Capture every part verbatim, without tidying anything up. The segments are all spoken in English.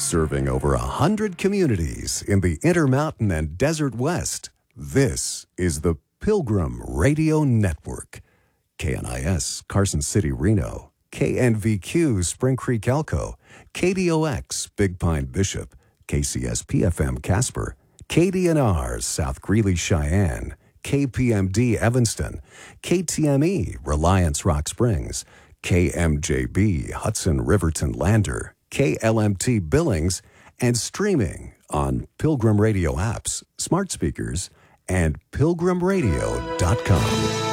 Serving over a hundred communities in the Intermountain and Desert West, this is the Pilgrim Radio Network. K N I S, Carson City, Reno. K N V Q, Spring Creek, Elko. K D O X, Big Pine, Bishop. K C S P F M, Casper. K D N R, South Greeley, Cheyenne. K P M D, Evanston. K T M E, Reliance, Rock Springs. K M J B, Hudson, Riverton, Lander. K L M T, Billings, and streaming on Pilgrim Radio apps, smart speakers, and pilgrim radio dot com.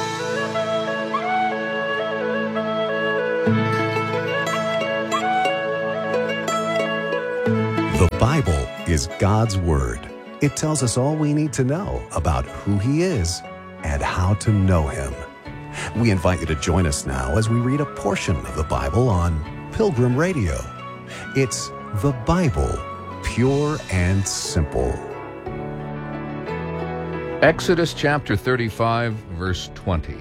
The Bible is God's Word. It tells us all we need to know about who He is and how to know Him. We invite you to join us now as we read a portion of the Bible on Pilgrim Radio. It's the Bible, pure and simple. Exodus chapter thirty-five, verse twenty.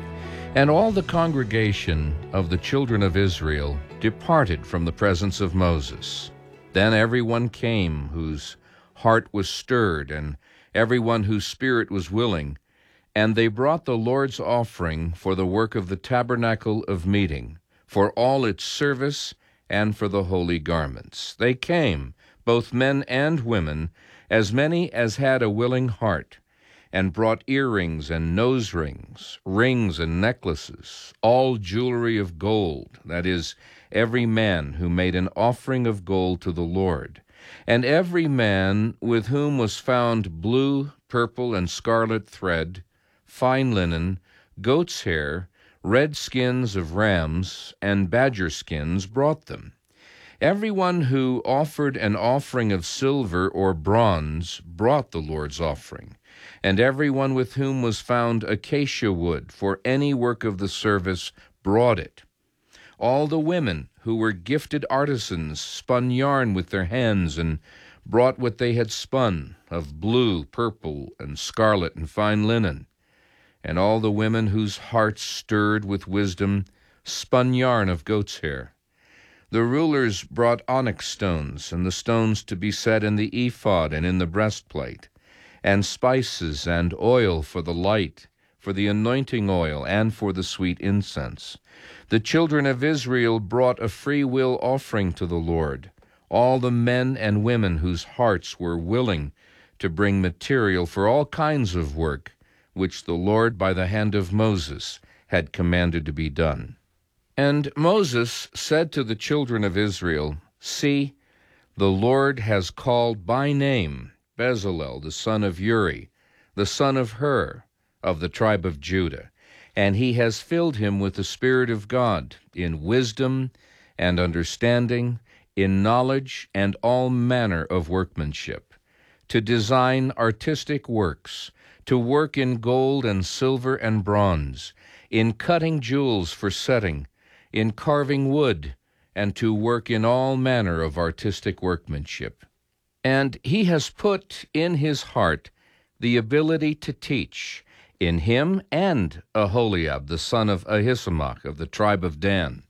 And all the congregation of the children of Israel departed from the presence of Moses. Then everyone came whose heart was stirred, and everyone whose spirit was willing, and they brought the Lord's offering for the work of the tabernacle of meeting, for all its service, and for the holy garments. They came, both men and women, as many as had a willing heart, and brought earrings and nose rings, rings and necklaces, all jewelry of gold, that is, every man who made an offering of gold to the Lord. And every man with whom was found blue, purple, and scarlet thread, fine linen, goat's hair, red skins of rams, and badger skins brought them. Everyone who offered an offering of silver or bronze brought the Lord's offering, and everyone with whom was found acacia wood for any work of the service brought it. All the women who were gifted artisans spun yarn with their hands and brought what they had spun of blue, purple, and scarlet and fine linen. And all the women whose hearts stirred with wisdom spun yarn of goat's hair. The rulers brought onyx stones, and the stones to be set in the ephod and in the breastplate, and spices and oil for the light, for the anointing oil, and for the sweet incense. The children of Israel brought a free will offering to the Lord, all the men and women whose hearts were willing to bring material for all kinds of work, which the Lord by the hand of Moses had commanded to be done. And Moses said to the children of Israel, See, the Lord has called by name Bezalel, the son of Uri, the son of Hur, of the tribe of Judah, and he has filled him with the Spirit of God, in wisdom and understanding, in knowledge and all manner of workmanship, to design artistic works, to work in gold and silver and bronze, in cutting jewels for setting, in carving wood, and to work in all manner of artistic workmanship. And he has put in his heart the ability to teach, in him and Aholiab, the son of Ahisamach of the tribe of Dan.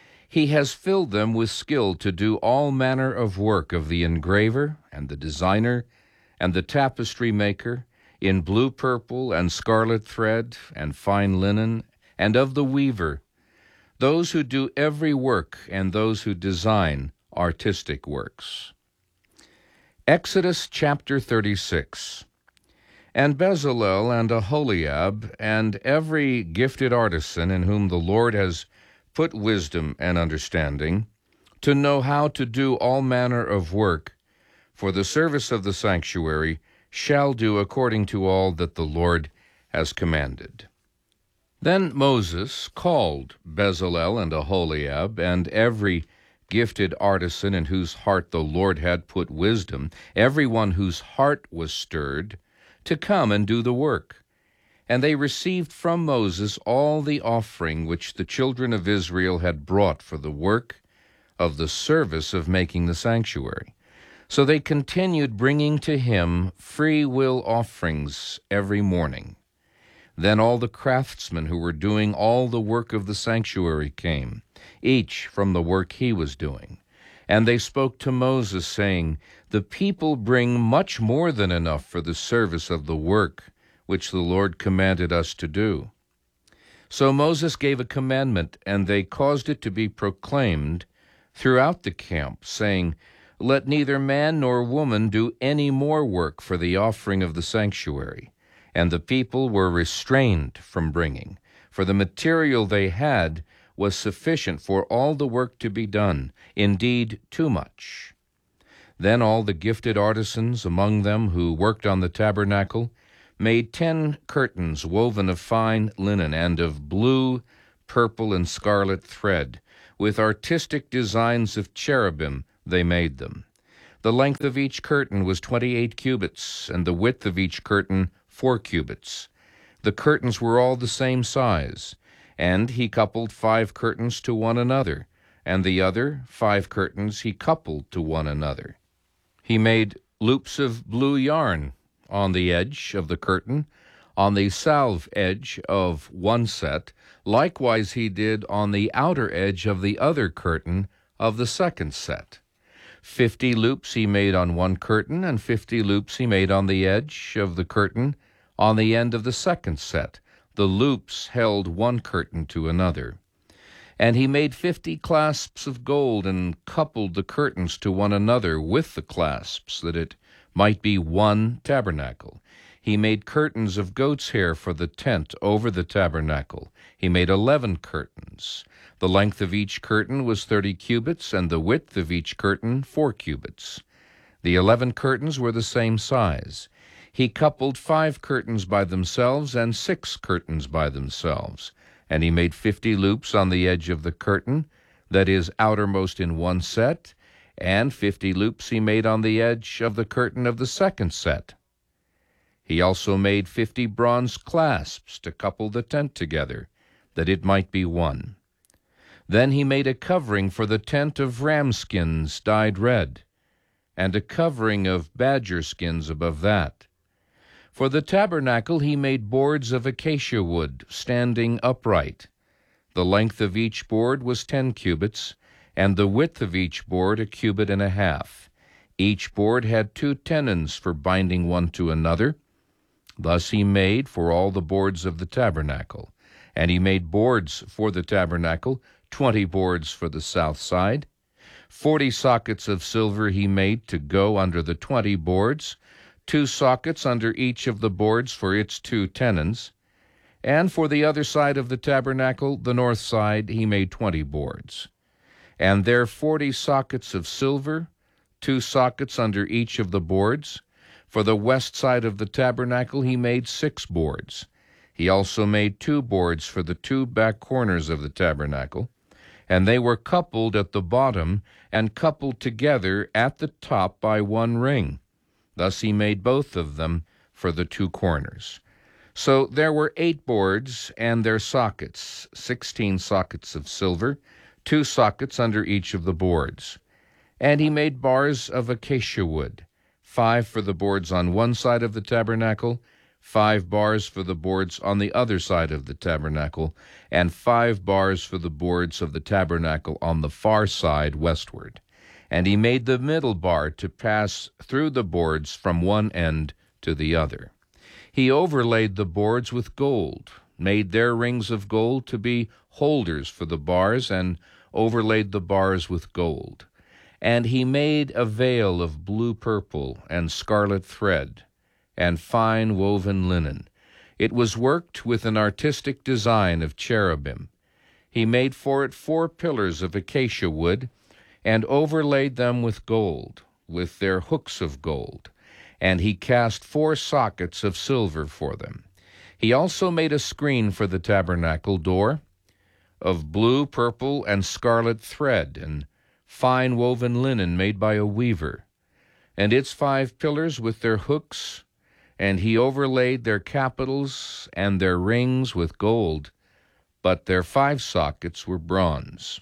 He has filled them with skill to do all manner of work of the engraver and the designer and the tapestry maker, in blue, purple, and scarlet thread, and fine linen, and of the weaver, those who do every work, and those who design artistic works. Exodus chapter thirty-six. And Bezalel and Aholiab, and every gifted artisan in whom the Lord has put wisdom and understanding, to know how to do all manner of work for the service of the sanctuary, shall do according to all that the Lord has commanded. Then Moses called Bezalel and Aholiab, and every gifted artisan in whose heart the Lord had put wisdom, every one whose heart was stirred, to come and do the work. And they received from Moses all the offering which the children of Israel had brought for the work of the service of making the sanctuary. So they continued bringing to him free will offerings every morning. Then all the craftsmen who were doing all the work of the sanctuary came, each from the work he was doing. And they spoke to Moses, saying, The people bring much more than enough for the service of the work which the Lord commanded us to do. So Moses gave a commandment, and they caused it to be proclaimed throughout the camp, saying, Let neither man nor woman do any more work for the offering of the sanctuary. And the people were restrained from bringing, for the material they had was sufficient for all the work to be done, indeed too much. Then all the gifted artisans among them who worked on the tabernacle made ten curtains woven of fine linen and of blue, purple, and scarlet thread. With artistic designs of cherubim they made them. The length of each curtain was twenty-eight cubits, and the width of each curtain four cubits. The curtains were all the same size, and he coupled five curtains to one another, and the other five curtains he coupled to one another. He made loops of blue yarn on the edge of the curtain, on the salve edge of one set. Likewise he did on the outer edge of the other curtain of the second set. Fifty loops he made on one curtain, and fifty loops he made on the edge of the curtain on the end of the second set. The loops held one curtain to another. And he made fifty clasps of gold, and coupled the curtains to one another with the clasps, that it might be one tabernacle. He made curtains of goat's hair for the tent over the tabernacle. He made eleven curtains. The length of each curtain was thirty cubits, and the width of each curtain four cubits. The eleven curtains were the same size. He coupled five curtains by themselves and six curtains by themselves. And he made fifty loops on the edge of the curtain, that is outermost in one set, and fifty loops he made on the edge of the curtain of the second set. He also made fifty bronze clasps to couple the tent together, that it might be one. Then he made a covering for the tent of ram skins dyed red, and a covering of badger skins above that. For the tabernacle he made boards of acacia wood, standing upright. The length of each board was ten cubits, and the width of each board a cubit and a half. Each board had two tenons for binding one to another. Thus he made for all the boards of the tabernacle. And he made boards for the tabernacle, twenty boards for the south side. Forty sockets of silver he made to go under the twenty boards, two sockets under each of the boards for its two tenons. And for the other side of the tabernacle, the north side, he made twenty boards. And there forty sockets of silver, two sockets under each of the boards. For the west side of the tabernacle he made six boards. He also made two boards for the two back corners of the tabernacle, and they were coupled at the bottom and coupled together at the top by one ring. Thus he made both of them for the two corners. So there were eight boards and their sockets, sixteen sockets of silver, two sockets under each of the boards. And he made bars of acacia wood, five for the boards on one side of the tabernacle, five bars for the boards on the other side of the tabernacle, and five bars for the boards of the tabernacle on the far side westward. And he made the middle bar to pass through the boards from one end to the other. He overlaid the boards with gold, made their rings of gold to be holders for the bars, and overlaid the bars with gold. And he made a veil of blue purple and scarlet thread, and fine woven linen. It was worked with an artistic design of cherubim. He made for it four pillars of acacia wood, and overlaid them with gold, with their hooks of gold. And he cast four sockets of silver for them. He also made a screen for the tabernacle door of blue, purple, and scarlet thread, and fine woven linen made by a weaver, and its five pillars with their hooks, and he overlaid their capitals and their rings with gold, but their five sockets were bronze.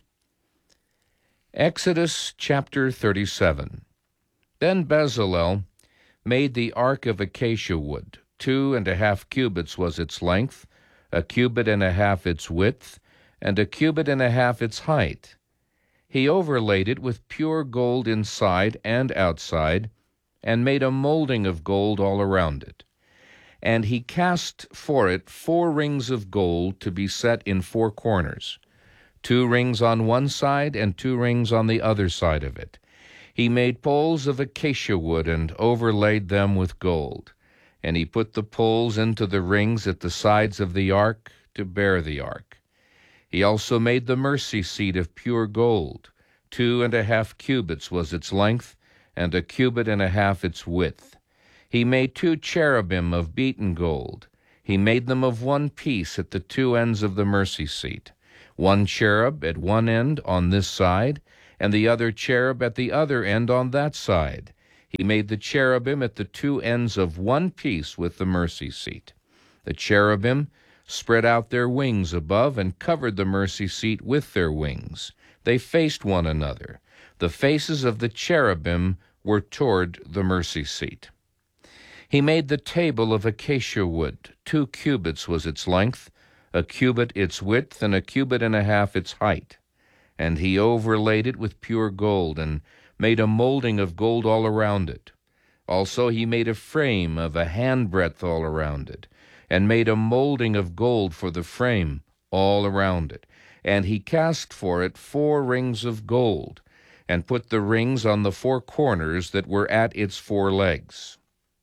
Exodus chapter thirty-seven. Then Bezalel made the ark of acacia wood. Two and a half cubits was its length, a cubit and a half its width, and a cubit and a half its height. He overlaid it with pure gold inside and outside, and made a molding of gold all around it. And he cast for it four rings of gold to be set in four corners, two rings on one side and two rings on the other side of it. He made poles of acacia wood and overlaid them with gold. And he put the poles into the rings at the sides of the ark to bear the ark. He also made the mercy seat of pure gold. Two and a half cubits was its length, and a cubit and a half its width. He made two cherubim of beaten gold. He made them of one piece at the two ends of the mercy seat, one cherub at one end on this side, and the other cherub at the other end on that side. He made the cherubim at the two ends of one piece with the mercy seat. The cherubim spread out their wings above and covered the mercy seat with their wings. They faced one another. The faces of the cherubim were toward the mercy seat. He made the table of acacia wood. Two cubits was its length, a cubit its width, and a cubit and a half its height. And he overlaid it with pure gold, and made a molding of gold all around it. Also he made a frame of a handbreadth all around it, and made a molding of gold for the frame all around it. And he cast for it four rings of gold, and put the rings on the four corners that were at its four legs.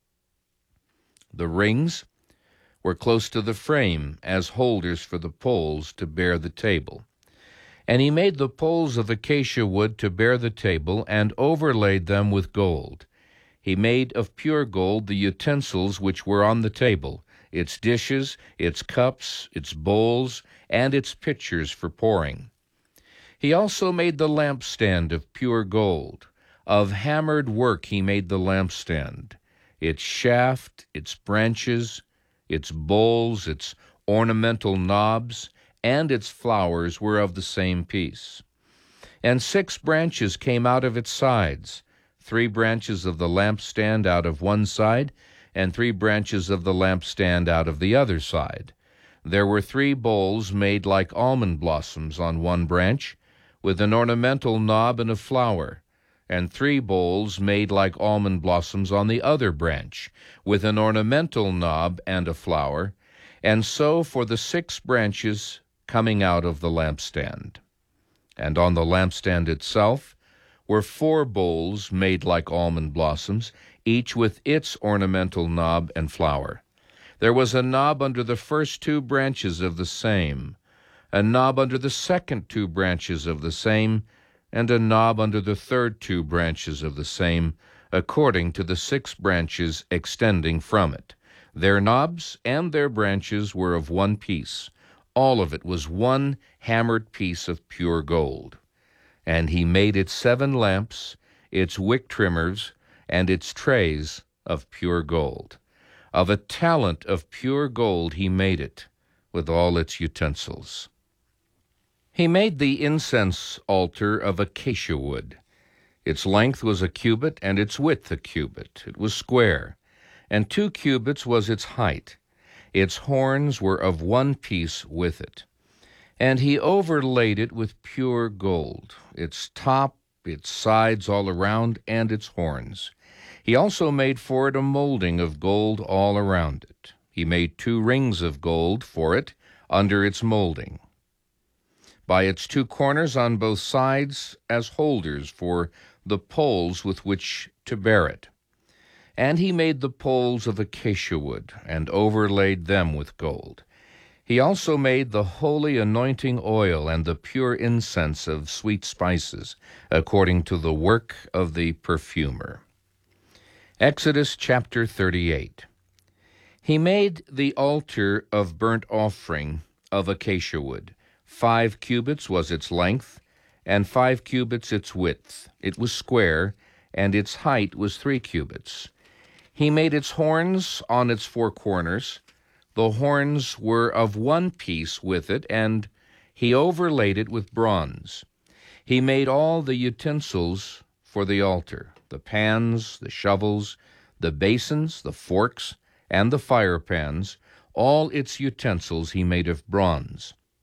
The rings were close to the frame as holders for the poles to bear the table. And he made the poles of acacia wood to bear the table, and overlaid them with gold. He made of pure gold the utensils which were on the table, its dishes, its cups, its bowls, and its pitchers for pouring. He also made the lampstand of pure gold. Of hammered work he made the lampstand. Its shaft, its branches, its bowls, its ornamental knobs, and its flowers were of the same piece. And six branches came out of its sides, three branches of the lampstand out of one side, and three branches of the lampstand out of the other side. There were three bowls made like almond blossoms on one branch, with an ornamental knob and a flower, and three bowls made like almond blossoms on the other branch, with an ornamental knob and a flower, and so for the six branches coming out of the lampstand. And on the lampstand itself were four bowls made like almond blossoms, each with its ornamental knob and flower. There was a knob under the first two branches of the same, a knob under the second two branches of the same, and a knob under the third two branches of the same, according to the six branches extending from it. Their knobs and their branches were of one piece. All of it was one hammered piece of pure gold. And he made it seven lamps, its wick trimmers, and its trays of pure gold. Of a talent of pure gold he made it, with all its utensils. He made the incense altar of acacia wood. Its length was a cubit, and its width a cubit. It was square, and two cubits was its height. Its horns were of one piece with it. And he overlaid it with pure gold, its top, its sides all around, and its horns. He also made for it a molding of gold all around it. He made two rings of gold for it under its molding, by its two corners on both sides as holders for the poles with which to bear it. And he made the poles of acacia wood, and overlaid them with gold. He also made the holy anointing oil and the pure incense of sweet spices, according to the work of the perfumer. Exodus chapter thirty-eight. He made the altar of burnt offering of acacia wood. Five cubits was its length, and five cubits its width. It was square, and its height was three cubits. He made its horns on its four corners. The horns were of one piece with it, and he overlaid it with bronze. He made all the utensils for the altar, the pans, the shovels, the basins, the forks, and the fire pans. All its utensils he made of bronze.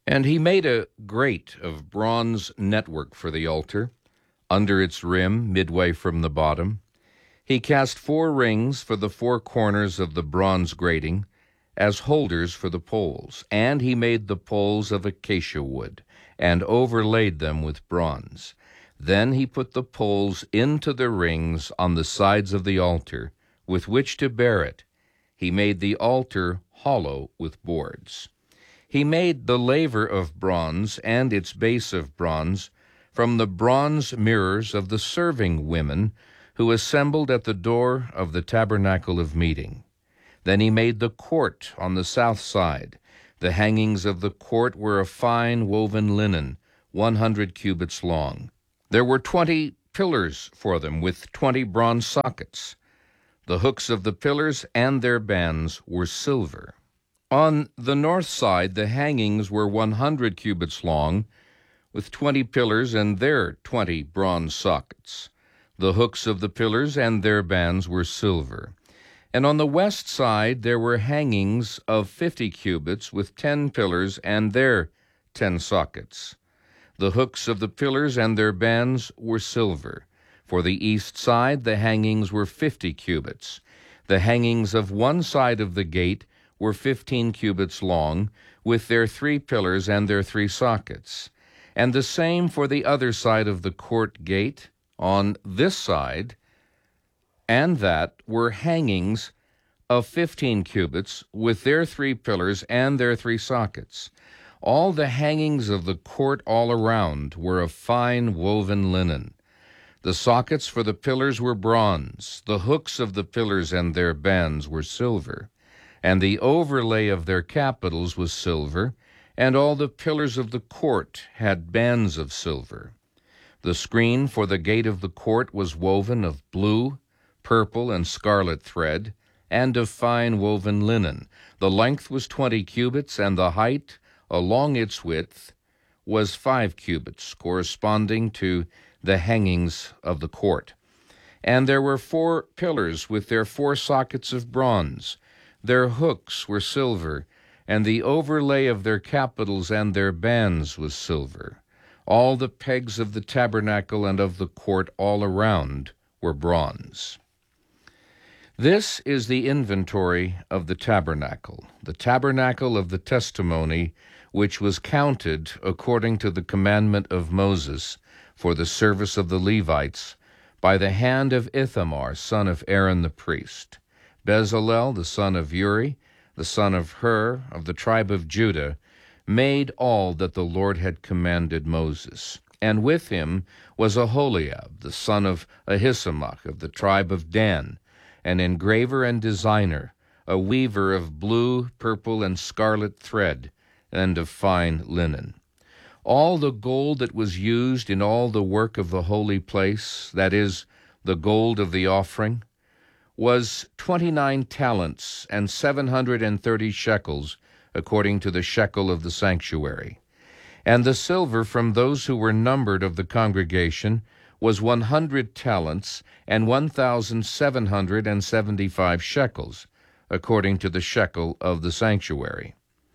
And he made a grate of bronze network for the altar, under its rim, midway from the bottom. He cast four rings for the four corners of the bronze grating, as holders for the poles, and he made the poles of acacia wood, and overlaid them with bronze. Then he put the poles into the rings on the sides of the altar, with which to bear it. He made the altar hollow with boards. He made the laver of bronze and its base of bronze from the bronze mirrors of the serving women who assembled at the door of the tabernacle of meeting. Then he made the court on the south side. The hangings of the court were of fine woven linen, one hundred cubits long. There were twenty pillars for them, with twenty bronze sockets. The hooks of the pillars and their bands were silver. On the north side the hangings were one hundred cubits long, with twenty pillars and their twenty bronze sockets. The hooks of the pillars and their bands were silver. And on the west side there were hangings of fifty cubits, with ten pillars and their ten sockets. The hooks of the pillars and their bands were silver. For the east side the hangings were fifty cubits. The hangings of one side of the gate were fifteen cubits long, with their three pillars and their three sockets. And the same for the other side of the court gate, on this side, and that were hangings of fifteen cubits, with their three pillars and their three sockets. All the hangings of the court all around were of fine woven linen. The sockets for the pillars were bronze. The hooks of the pillars and their bands were silver. And the overlay of their capitals was silver, and all the pillars of the court had bands of silver. The screen for the gate of the court was woven of blue, purple, and scarlet thread, and of fine woven linen. The length was twenty cubits, and the height along its width was five cubits, corresponding to the hangings of the court. And there were four pillars with their four sockets of bronze. Their hooks were silver, and the overlay of their capitals and their bands was silver. All the pegs of the tabernacle and of the court all around were bronze. This is the inventory of the tabernacle, the tabernacle of the testimony, which was counted according to the commandment of Moses for the service of the Levites by the hand of Ithamar, son of Aaron the priest. Bezalel, the son of Uri, the son of Hur, of the tribe of Judah, made all that the Lord had commanded Moses. And with him was Aholiab, the son of Ahisamach, of the tribe of Dan, an engraver and designer, a weaver of blue, purple, and scarlet thread, and of fine linen. All the gold that was used in all the work of the holy place, that is, the gold of the offering, was twenty-nine talents and seven hundred and thirty shekels, according to the shekel of the sanctuary. And the silver from those who were numbered of the congregation was one hundred talents and one thousand seven hundred and seventy-five shekels, according to the shekel of the sanctuary.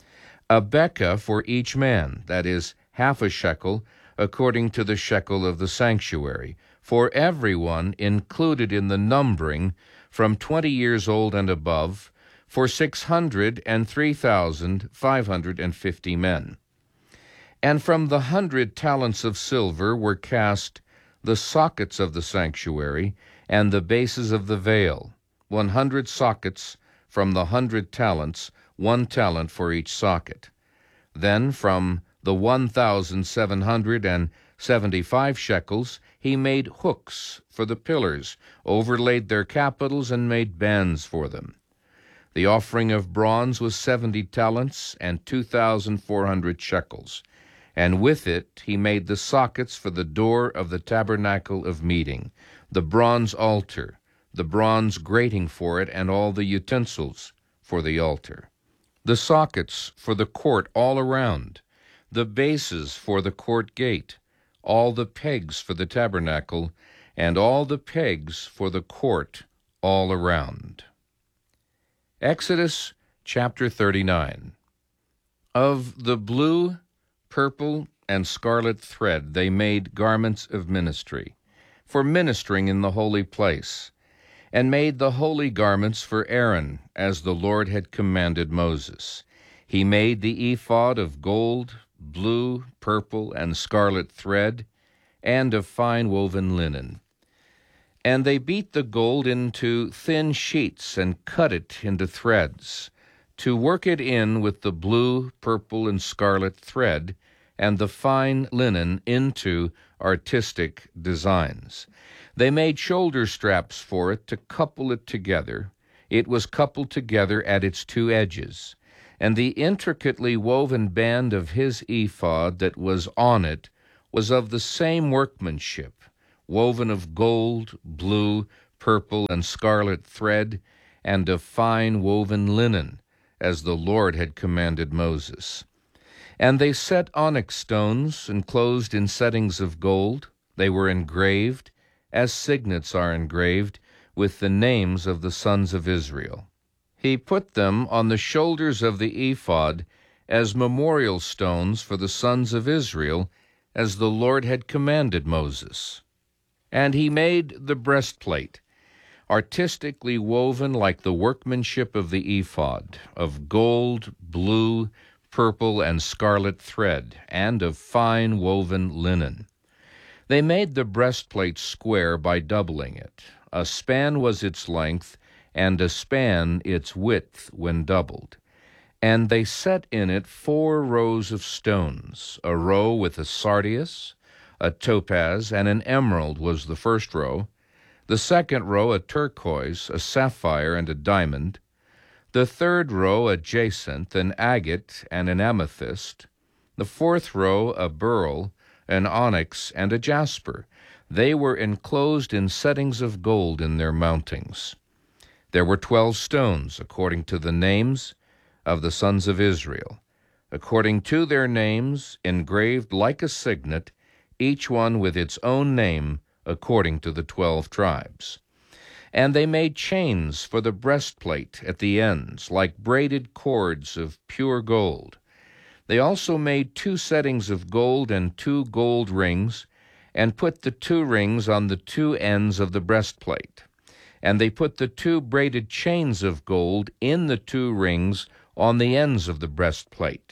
A bekah for each man, that is, half a shekel, according to the shekel of the sanctuary, for everyone included in the numbering from twenty years old and above, for six hundred and three thousand five hundred and fifty men. And from the hundred talents of silver were cast the sockets of the sanctuary and the bases of the veil, one hundred sockets from the hundred talents, one talent for each socket. Then from the one thousand seven hundred and seventy-five shekels he made hooks for the pillars, overlaid their capitals, and made bands for them. The offering of bronze was seventy talents and two thousand four hundred shekels, and with it he made the sockets for the door of the tabernacle of meeting, the bronze altar, the bronze grating for it, and all the utensils for the altar, the sockets for the court all around, the bases for the court gate, all the pegs for the tabernacle, and all the pegs for the court all around. Exodus chapter thirty-nine. Of the blue purple, and scarlet thread they made garments of ministry, for ministering in the holy place, and made the holy garments for Aaron, as the Lord had commanded Moses. He made the ephod of gold, blue, purple, and scarlet thread, and of fine woven linen. And they beat the gold into thin sheets and cut it into threads, to work it in with the blue, purple, and scarlet thread, and the fine linen into artistic designs. They made shoulder straps for it to couple it together. It was coupled together at its two edges, and the intricately woven band of his ephod that was on it was of the same workmanship, woven of gold, blue, purple, and scarlet thread, and of fine woven linen, as the Lord had commanded Moses. And they set onyx stones enclosed in settings of gold. They were engraved, as signets are engraved, with the names of the sons of Israel. He put them on the shoulders of the ephod as memorial stones for the sons of Israel, as the Lord had commanded Moses. And he made the breastplate, artistically woven like the workmanship of the ephod, of gold, blue, purple, and scarlet thread, and of fine woven linen. They made the breastplate square by doubling it. A span was its length, and a span its width when doubled. And they set in it four rows of stones. A row with a sardius, a topaz, and an emerald was the first row. The second row a turquoise, a sapphire, and a diamond. The third row a jacinth, an agate, and an amethyst. The fourth row a beryl, an onyx, and a jasper. They were enclosed in settings of gold in their mountings. There were twelve stones, according to the names of the sons of Israel, according to their names, engraved like a signet, each one with its own name, according to the twelve tribes. And they made chains for the breastplate at the ends, like braided cords of pure gold. They also made two settings of gold and two gold rings, and put the two rings on the two ends of the breastplate. And they put the two braided chains of gold in the two rings on the ends of the breastplate.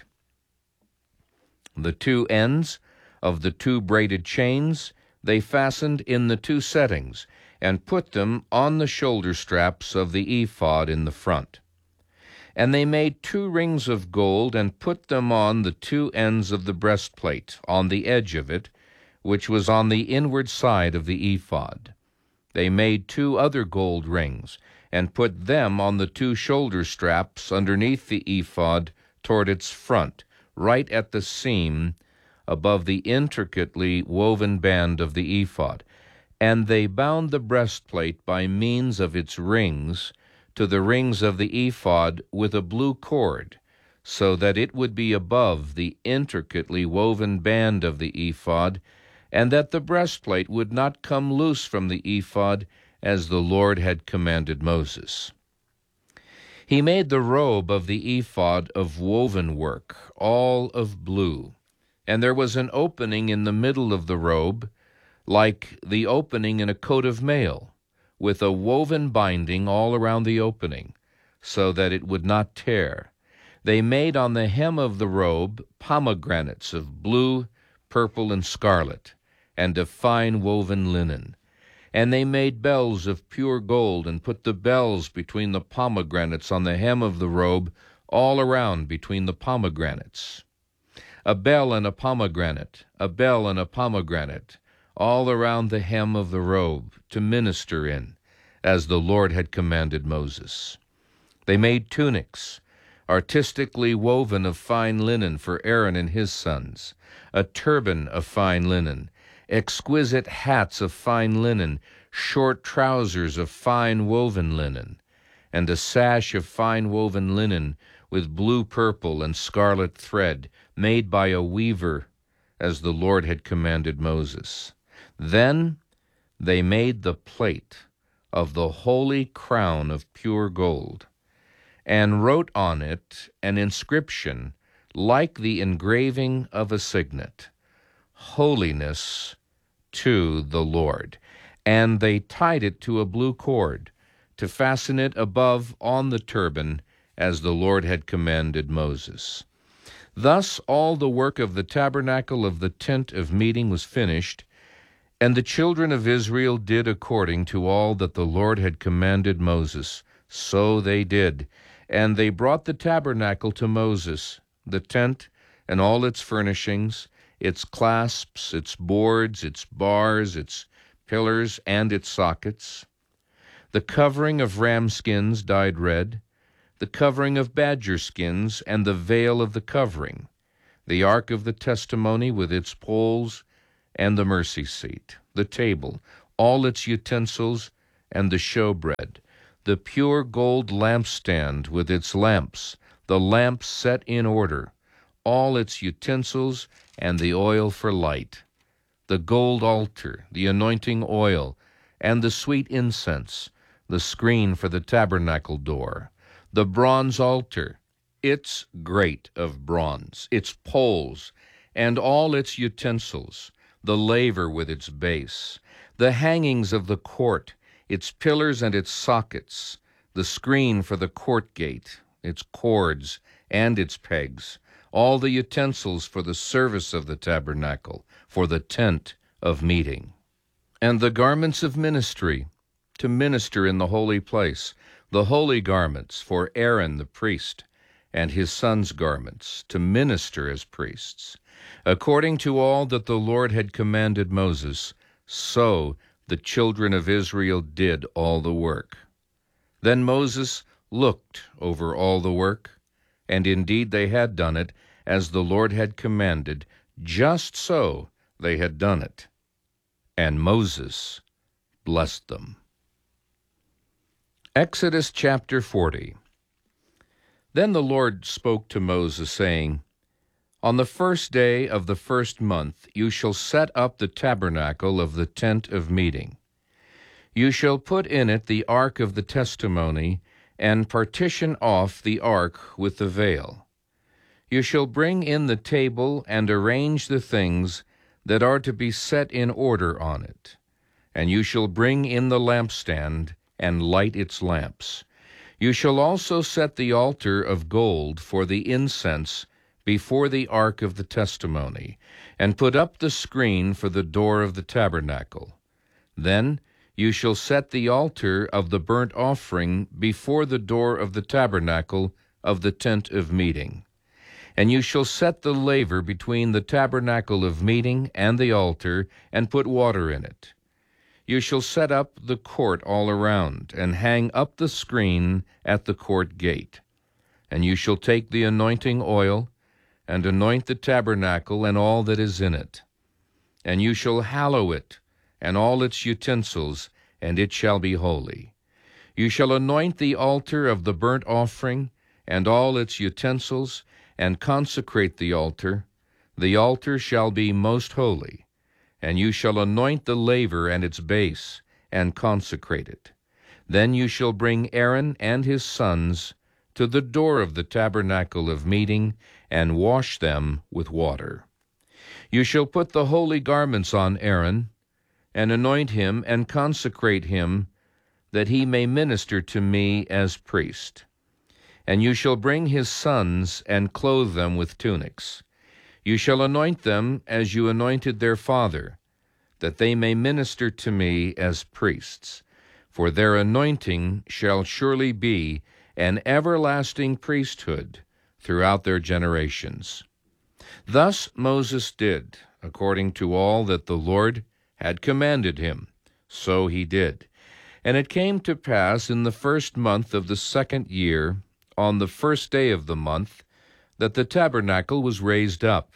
The two ends of the two braided chains they fastened in the two settings, and put them on the shoulder straps of the ephod in the front. And they made two rings of gold, and put them on the two ends of the breastplate, on the edge of it, which was on the inward side of the ephod. They made two other gold rings, and put them on the two shoulder straps underneath the ephod toward its front, right at the seam above the intricately woven band of the ephod. And they bound the breastplate by means of its rings to the rings of the ephod with a blue cord, so that it would be above the intricately woven band of the ephod, and that the breastplate would not come loose from the ephod, as the Lord had commanded Moses. He made the robe of the ephod of woven work, all of blue, and there was an opening in the middle of the robe, like the opening in a coat of mail, with a woven binding all around the opening, so that it would not tear. They made on the hem of the robe pomegranates of blue, purple, and scarlet, and of fine woven linen. And they made bells of pure gold, and put the bells between the pomegranates on the hem of the robe, all around between the pomegranates. A bell and a pomegranate, a bell and a pomegranate, all around the hem of the robe, to minister in, as the Lord had commanded Moses. They made tunics, artistically woven of fine linen for Aaron and his sons, a turban of fine linen, exquisite hats of fine linen, short trousers of fine woven linen, and a sash of fine woven linen with blue, purple, and scarlet thread, made by a weaver, as the Lord had commanded Moses. Then they made the plate of the holy crown of pure gold, and wrote on it an inscription like the engraving of a signet, holiness to the Lord. And they tied it to a blue cord, to fasten it above on the turban, as the Lord had commanded Moses. Thus all the work of the tabernacle of the tent of meeting was finished, and the children of Israel did according to all that the Lord had commanded Moses. So they did. And they brought the tabernacle to Moses, the tent and all its furnishings, its clasps, its boards, its bars, its pillars, and its sockets, the covering of ram skins dyed red, the covering of badger skins, and the veil of the covering, the ark of the testimony with its poles, and the mercy seat, the table, all its utensils, and the showbread, the pure gold lampstand with its lamps, the lamps set in order, all its utensils, and the oil for light, the gold altar, the anointing oil, and the sweet incense, the screen for the tabernacle door, the bronze altar, its grate of bronze, its poles, and all its utensils, the laver with its base, the hangings of the court, its pillars and its sockets, the screen for the court gate, its cords and its pegs, all the utensils for the service of the tabernacle, for the tent of meeting, and the garments of ministry, to minister in the holy place, the holy garments for Aaron the priest, and his sons' garments, to minister as priests. According to all that the Lord had commanded Moses, so the children of Israel did all the work. Then Moses looked over all the work, and indeed they had done it, as the Lord had commanded, just so they had done it. And Moses blessed them. Exodus chapter forty. Then the Lord spoke to Moses, saying, On the first day of the first month you shall set up the tabernacle of the tent of meeting. You shall put in it the ark of the testimony, and partition off the ark with the veil. You shall bring in the table and arrange the things that are to be set in order on it. And you shall bring in the lampstand and light its lamps. You shall also set the altar of gold for the incense before the ark of the testimony, and put up the screen for the door of the tabernacle. Then you shall set the altar of the burnt offering before the door of the tabernacle of the tent of meeting. And you shall set the laver between the tabernacle of meeting and the altar, and put water in it. You shall set up the court all around, and hang up the screen at the court gate. And you shall take the anointing oil, and anoint the tabernacle and all that is in it. And you shall hallow it, and all its utensils, and it shall be holy. You shall anoint the altar of the burnt offering, and all its utensils, and consecrate the altar. The altar shall be most holy. And you shall anoint the laver and its base, and consecrate it. Then you shall bring Aaron and his sons to the door of the tabernacle of meeting, and wash them with water. You shall put the holy garments on Aaron, and anoint him and consecrate him, that he may minister to me as priest. And you shall bring his sons and clothe them with tunics. You shall anoint them as you anointed their father, that they may minister to me as priests. For their anointing shall surely be an everlasting priesthood throughout their generations. Thus Moses did, according to all that the Lord had commanded him. So he did. And it came to pass in the first month of the second year, on the first day of the month, that the tabernacle was raised up.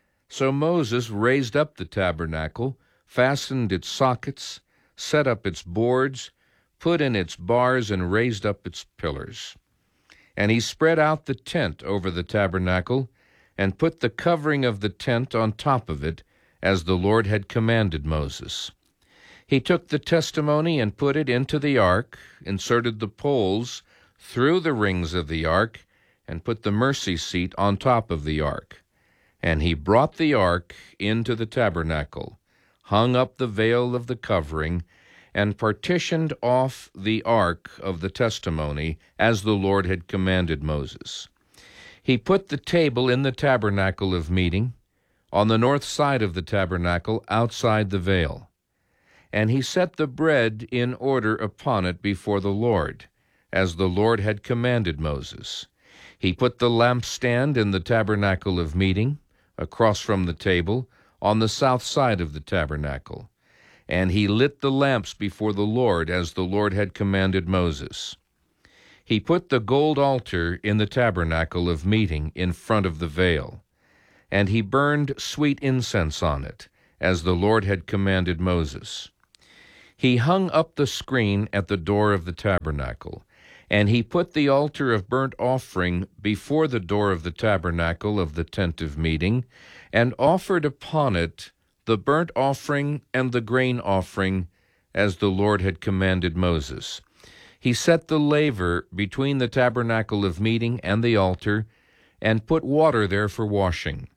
So Moses raised up the tabernacle, fastened its sockets, set up its boards, put in its bars, and raised up its pillars. And he spread out the tent over the tabernacle, and put the covering of the tent on top of it, as the Lord had commanded Moses. He took the testimony and put it into the ark, inserted the poles through the rings of the ark, and put the mercy seat on top of the ark. And he brought the ark into the tabernacle, hung up the veil of the covering, and partitioned off the ark of the testimony, as the Lord had commanded Moses. He put the table in the tabernacle of meeting, on the north side of the tabernacle, outside the veil. And he set the bread in order upon it before the Lord, as the Lord had commanded Moses. He put the lampstand in the tabernacle of meeting, across from the table, on the south side of the tabernacle. And he lit the lamps before the Lord, as the Lord had commanded Moses. He put the gold altar in the tabernacle of meeting in front of the veil. And he burned sweet incense on it, as the Lord had commanded Moses. He hung up the screen at the door of the tabernacle, and he put the altar of burnt offering before the door of the tabernacle of the tent of meeting, and offered upon it the burnt offering and the grain offering, as the Lord had commanded Moses. He set the laver between the tabernacle of meeting and the altar, and put water there for washing.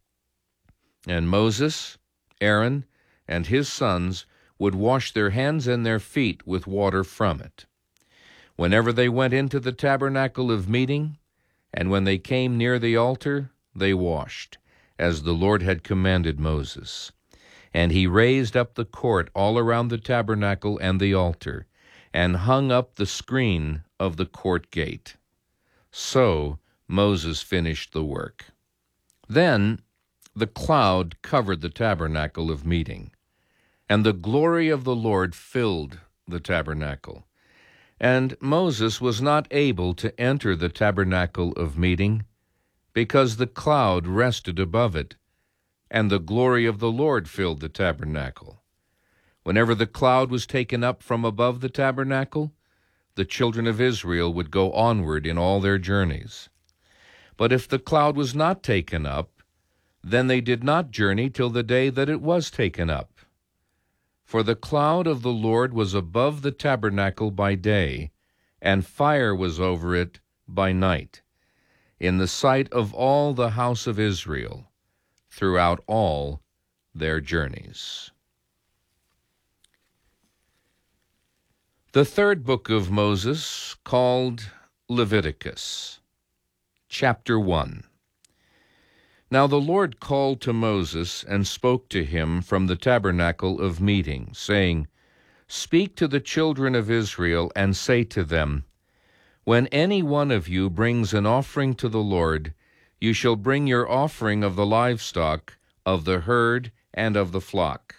And Moses, Aaron, and his sons would wash their hands and their feet with water from it. Whenever they went into the tabernacle of meeting, and when they came near the altar, they washed, as the Lord had commanded Moses. And he raised up the court all around the tabernacle and the altar, and hung up the screen of the court gate. So Moses finished the work. Then the cloud covered the tabernacle of meeting, and the glory of the Lord filled the tabernacle. And Moses was not able to enter the tabernacle of meeting, because the cloud rested above it, and the glory of the Lord filled the tabernacle. Whenever the cloud was taken up from above the tabernacle, the children of Israel would go onward in all their journeys. But if the cloud was not taken up, then they did not journey till the day that it was taken up. For the cloud of the Lord was above the tabernacle by day, and fire was over it by night, in the sight of all the house of Israel, throughout all their journeys. The third book of Moses, called Leviticus, chapter one. Now the Lord called to Moses and spoke to him from the tabernacle of meeting, saying, Speak to the children of Israel and say to them, When any one of you brings an offering to the Lord, you shall bring your offering of the livestock, of the herd, and of the flock.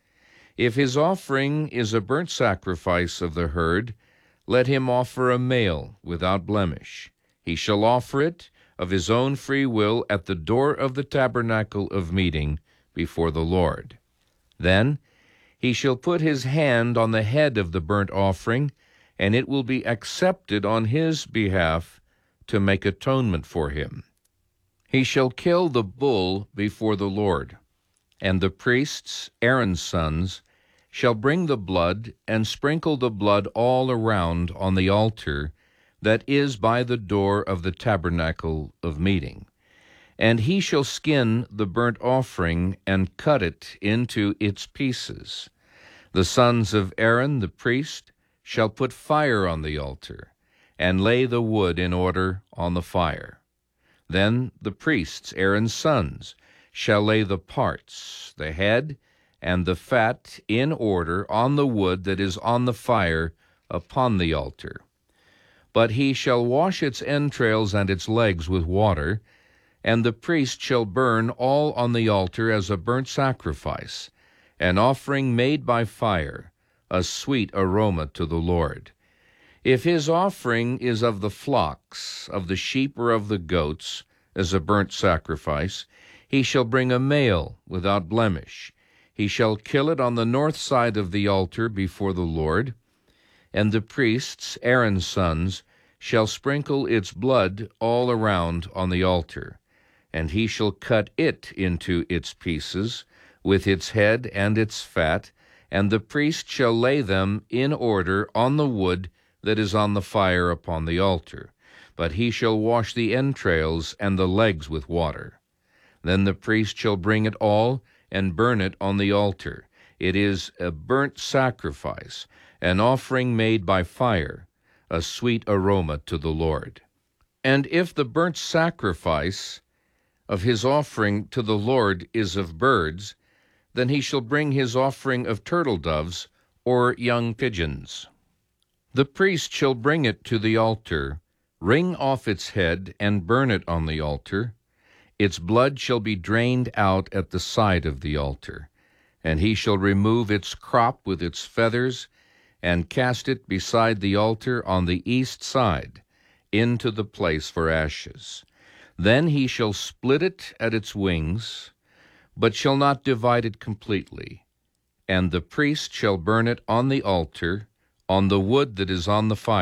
If his offering is a burnt sacrifice of the herd, let him offer a male without blemish. He shall offer it of his own free will at the door of the tabernacle of meeting before the Lord. Then he shall put his hand on the head of the burnt offering, and it will be accepted on his behalf to make atonement for him. He shall kill the bull before the Lord, and the priests, Aaron's sons, shall bring the blood and sprinkle the blood all around on the altar that is by the door of the tabernacle of meeting. And he shall skin the burnt offering and cut it into its pieces. The sons of Aaron the priest shall put fire on the altar, and lay the wood in order on the fire. Then the priests, Aaron's sons, shall lay the parts, the head, and the fat in order on the wood that is on the fire upon the altar. But he shall wash its entrails and its legs with water, and the priest shall burn all on the altar as a burnt sacrifice, an offering made by fire, a sweet aroma to the Lord. If his offering is of the flocks, of the sheep, or of the goats, as a burnt sacrifice, he shall bring a male without blemish. He shall kill it on the north side of the altar before the Lord, and the priests, Aaron's sons, shall sprinkle its blood all around on the altar, and he shall cut it into its pieces, with its head and its fat, and the priest shall lay them in order on the wood that is on the fire upon the altar. but he shall wash the entrails and the legs with water. Then the priest shall bring it all and burn it on the altar. It is a burnt sacrifice, an offering made by fire, a sweet aroma to the Lord. And if the burnt sacrifice of his offering to the Lord is of birds, then he shall bring his offering of turtle doves or young pigeons. The priest shall bring it to the altar, wring off its head, and burn it on the altar. Its blood shall be drained out at the side of the altar, and he shall remove its crop with its feathers, and cast it beside the altar on the east side, into the place for ashes. Then he shall split it at its wings, but shall not divide it completely. And the priest shall burn it on the altar, on the wood that is on the fire.